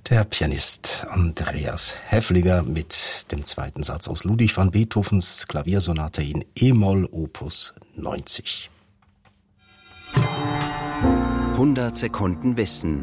Der Pianist Andreas Häfliger mit dem zweiten Satz aus Ludwig van Beethovens Klaviersonate in E-Moll Opus 90. 100 Sekunden Wissen.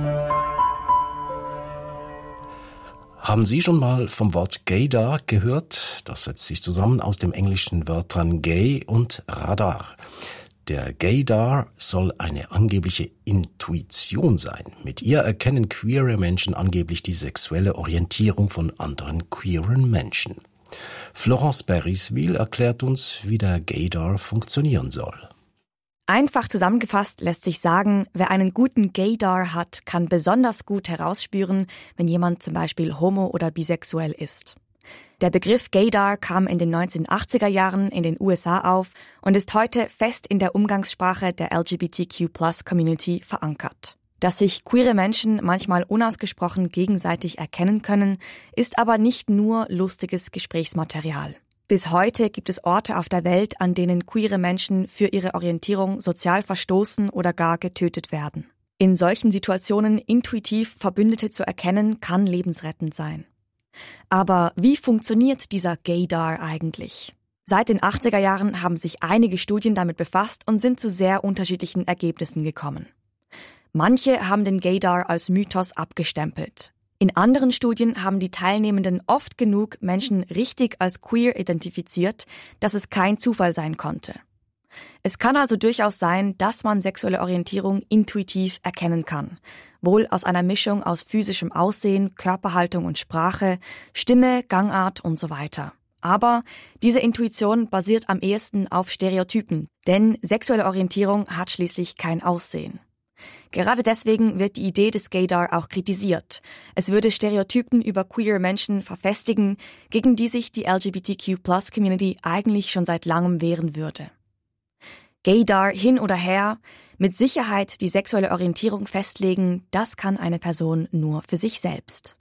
Haben Sie schon mal vom Wort Gaydar gehört? Das setzt sich zusammen aus dem englischen Wörtern Gay und Radar. Der Gaydar soll eine angebliche Intuition sein. Mit ihr erkennen queere Menschen angeblich die sexuelle Orientierung von anderen queeren Menschen. Florence Beriswil erklärt uns, wie der Gaydar funktionieren soll. Einfach zusammengefasst lässt sich sagen, wer einen guten Gaydar hat, kann besonders gut herausspüren, wenn jemand zum Beispiel homo- oder bisexuell ist. Der Begriff Gaydar kam in den 1980er Jahren in den USA auf und ist heute fest in der Umgangssprache der LGBTQ+-Community verankert. Dass sich queere Menschen manchmal unausgesprochen gegenseitig erkennen können, ist aber nicht nur lustiges Gesprächsmaterial. Bis heute gibt es Orte auf der Welt, an denen queere Menschen für ihre Orientierung sozial verstoßen oder gar getötet werden. In solchen Situationen intuitiv Verbündete zu erkennen, kann lebensrettend sein. Aber wie funktioniert dieser Gaydar eigentlich? Seit den 80er Jahren haben sich einige Studien damit befasst und sind zu sehr unterschiedlichen Ergebnissen gekommen. Manche haben den Gaydar als Mythos abgestempelt. In anderen Studien haben die Teilnehmenden oft genug Menschen richtig als queer identifiziert, dass es kein Zufall sein konnte. Es kann also durchaus sein, dass man sexuelle Orientierung intuitiv erkennen kann. Wohl aus einer Mischung aus physischem Aussehen, Körperhaltung und Sprache, Stimme, Gangart und so weiter. Aber diese Intuition basiert am ehesten auf Stereotypen, denn sexuelle Orientierung hat schließlich kein Aussehen. Gerade deswegen wird die Idee des Gaydar auch kritisiert. Es würde Stereotypen über queere Menschen verfestigen, gegen die sich die LGBTQ+-Community eigentlich schon seit langem wehren würde. Gaydar hin oder her, mit Sicherheit die sexuelle Orientierung festlegen, das kann eine Person nur für sich selbst.